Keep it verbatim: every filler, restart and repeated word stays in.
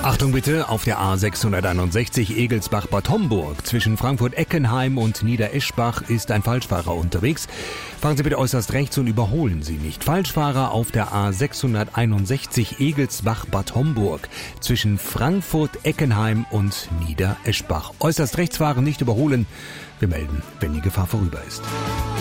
Achtung bitte, auf der A sechshunderteinundsechzig Egelsbach-Bad Homburg zwischen Frankfurt-Eckenheim und Niedereschbach ist ein Falschfahrer unterwegs. Fahren Sie bitte äußerst rechts und überholen Sie nicht. Falschfahrer auf der A sechshunderteinundsechzig Egelsbach-Bad Homburg zwischen Frankfurt-Eckenheim und Niedereschbach. Äußerst rechts fahren, nicht überholen. Wir melden, wenn die Gefahr vorüber ist.